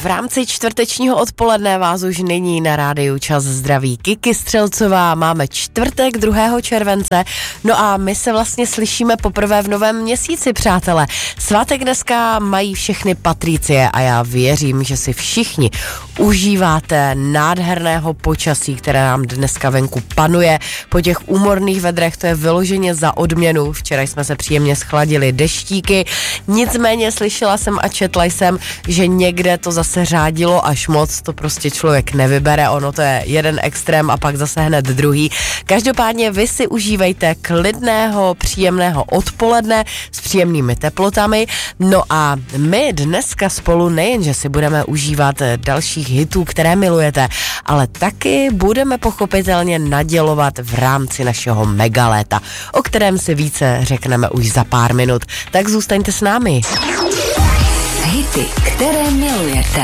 v rámci čtvrtečního odpoledne vás už nyní na rádiu Čas zdraví Kiki Střelcová. Máme čtvrtek 2. července, no a my se vlastně slyšíme poprvé v novém měsíci, přátelé. Svátek dneska mají všechny Patricie a já věřím, že si všichni užíváte nádherného počasí, které nám dneska venku panuje. Po těch úmorných vedrech to je vyloženě za odměnu. Včera jsme se příjemně schladili deštíky, nicméně slyšela jsem a četla jsem, že někde to zase řádilo až moc, to prostě člověk nevybere, ono to je jeden extrém a pak zase hned druhý. Každopádně vy si užívejte klidného, příjemného odpoledne s příjemnými teplotami, no a my dneska spolu nejenže si budeme užívat dalších hitů, které milujete, ale taky budeme pochopitelně nadělovat v rámci našeho megaléta, o kterém si více řekneme už za pár minut. Tak zůstaňte s námi. Hity, které milujete.